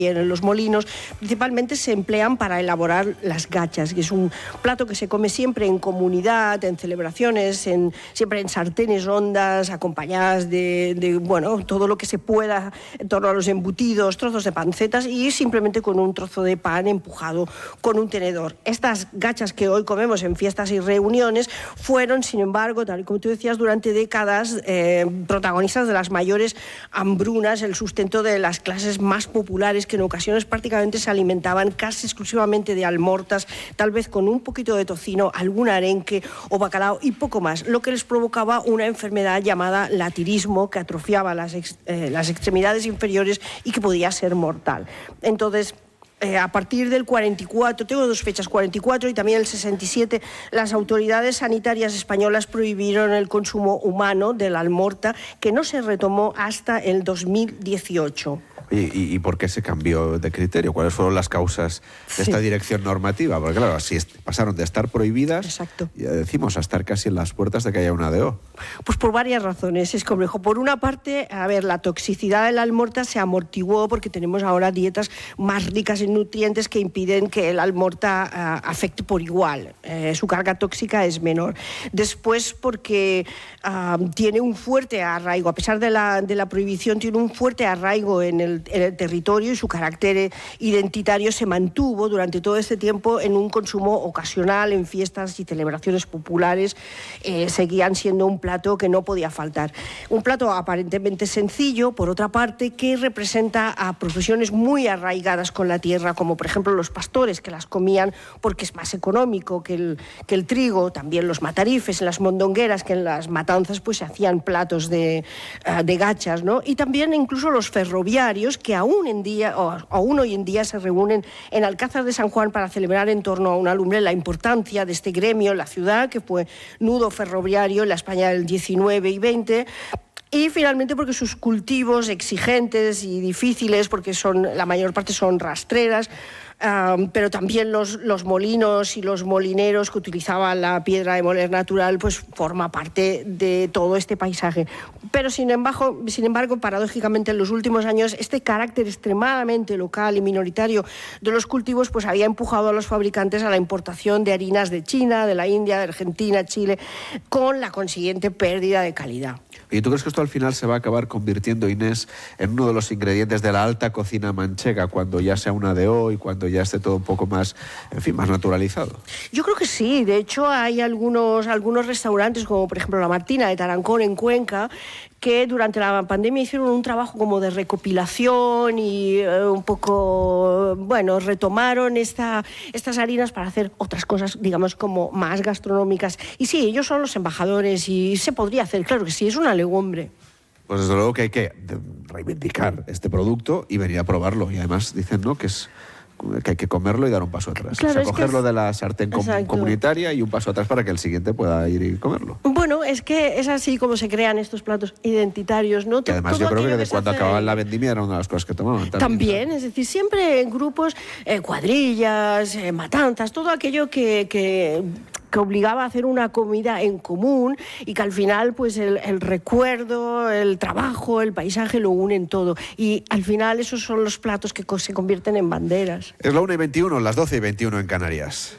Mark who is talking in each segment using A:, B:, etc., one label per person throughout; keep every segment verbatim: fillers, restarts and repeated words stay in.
A: en los molinos, principalmente se emplean para elaborar las gachas, que es un plato que se come siempre en comunidad, en celebraciones, en, siempre en sartenes hondas, acompañadas de, de bueno, todo lo que se pueda en torno a los embutidos, trozos de pancetas y simplemente con un trozo de pan empujado con un tenedor. Estas gachas que hoy comemos en fiestas y reuniones fueron, sin embargo, tal y como tú decías, durante décadas eh, protagonistas de las mayores hambrunas, el sustento de las clases más populares, que en ocasiones prácticamente se alimentaban casi exclusivamente de almortas, tal vez con un poquito de tocino, algún arenque o bacalao y poco más, lo que les provocaba una enfermedad llamada latirismo, que atrofiaba las, ex, eh, las extremidades inferiores y que podía ser mortal. Entonces, Eh, a partir del cuarenta y cuatro, tengo dos fechas, cuarenta y cuatro y también el sesenta y siete, las autoridades sanitarias españolas prohibieron el consumo humano de la almorta, que no se retomó hasta el dos mil dieciocho.
B: ¿Y, y por qué se cambió de criterio? ¿Cuáles fueron las causas de esta sí. dirección normativa? Porque claro, así pasaron de estar prohibidas,
A: Exacto.
B: ya decimos, a estar casi en las puertas de que haya una D O.
A: Pues por varias razones, es complejo. Por una parte, a ver, la toxicidad de la almorta se amortiguó porque tenemos ahora dietas más ricas en nutrientes que impiden que la almorta uh, afecte por igual. Eh, su carga tóxica es menor. Después, porque uh, tiene un fuerte arraigo, a pesar de la, de la prohibición, tiene un fuerte arraigo en el en el territorio y su carácter identitario se mantuvo durante todo este tiempo en un consumo ocasional, en fiestas y celebraciones populares. Eh, seguían siendo un plato que no podía faltar. Un plato aparentemente sencillo, por otra parte, que representa a profesiones muy arraigadas con la tierra, como por ejemplo los pastores, que las comían porque es más económico que el, que el trigo, también los matarifes en las mondongueras, que en las matanzas pues se hacían platos de, uh, de gachas, ¿no? Y también incluso los ferroviarios, que aún en día, o aún hoy en día se reúnen en Alcázar de San Juan para celebrar en torno a una lumbre la importancia de este gremio en la ciudad, que fue nudo ferroviario en la España del diecinueve y veinte. Y finalmente porque sus cultivos exigentes y difíciles, porque son, la mayor parte son rastreras, Um, pero también los, los molinos y los molineros que utilizaban la piedra de moler natural, pues forma parte de todo este paisaje. Pero sin embargo, sin embargo, paradójicamente en los últimos años este carácter extremadamente local y minoritario de los cultivos pues había empujado a los fabricantes a la importación de harinas de China, de la India, de Argentina, Chile, con la consiguiente pérdida de calidad.
B: ¿Y tú crees que esto al final se va a acabar convirtiendo, Inés, en uno de los ingredientes de la alta cocina manchega cuando ya sea una D O y cuando ya esté todo un poco más, en fin, más naturalizado?
A: Yo creo que sí. De hecho, hay algunos, algunos restaurantes, como por ejemplo La Martina de Tarancón en Cuenca, que durante la pandemia hicieron un trabajo como de recopilación y eh, un poco, bueno, retomaron esta, estas harinas para hacer otras cosas, digamos, como más gastronómicas. Y sí, ellos son los embajadores y se podría hacer, claro que sí, es una legumbre.
B: Pues desde luego que hay que reivindicar este producto y venir a probarlo. Y además dicen, ¿no?, que es que hay que comerlo y dar un paso atrás.
A: Claro,
B: o sea, cogerlo
A: es...
B: de la sartén com comunitaria y un paso atrás para que el siguiente pueda ir y comerlo.
A: Bueno, es que es así como se crean estos platos identitarios, ¿no?
B: Y además
A: todo
B: yo creo que de
A: que
B: cuando
A: hace...
B: acababan la vendimia era una de las cosas que tomaban. También,
A: también
B: ¿no?
A: Es decir, siempre en grupos, eh, cuadrillas, eh, matanzas, todo aquello que... que que obligaba a hacer una comida en común y que al final pues el, el recuerdo, el trabajo, el paisaje lo unen todo. Y al final esos son los platos que se convierten en banderas.
B: Es la una y veintiuno, las doce y veintiuno en Canarias.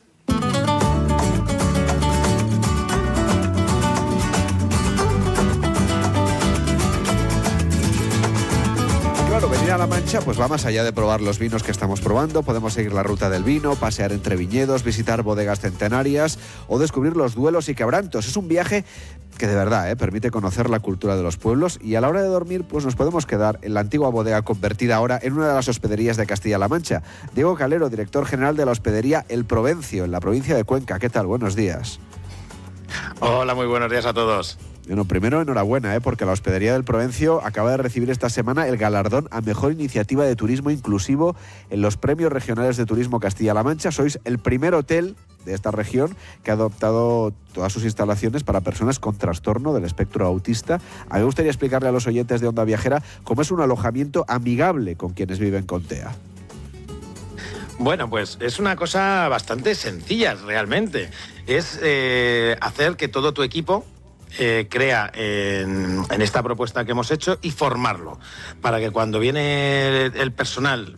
B: Venir a La Mancha pues va más allá de probar los vinos que estamos probando. Podemos seguir la ruta del vino, pasear entre viñedos, visitar bodegas centenarias o descubrir los duelos y quebrantos. Es un viaje que de verdad ¿eh? permite conocer la cultura de los pueblos, y a la hora de dormir pues nos podemos quedar en la antigua bodega convertida ahora en una de las hospederías de Castilla-La Mancha. Diego Calero, director general de la hospedería El Provencio, en la provincia de Cuenca. ¿Qué tal? Buenos días.
C: Hola, muy buenos días a todos.
B: Bueno, primero enhorabuena, ¿eh? porque la Hospedería del Provencio acaba de recibir esta semana el galardón a Mejor Iniciativa de Turismo Inclusivo en los Premios Regionales de Turismo Castilla-La Mancha. Sois el primer hotel de esta región que ha adoptado todas sus instalaciones para personas con trastorno del espectro autista. A mí me gustaría explicarle a los oyentes de Onda Viajera cómo es un alojamiento amigable con quienes viven con T E A.
C: Bueno, pues es una cosa bastante sencilla realmente. Es eh, hacer que todo tu equipo Eh, crea en, en esta propuesta que hemos hecho y formarlo para que cuando viene el, el personal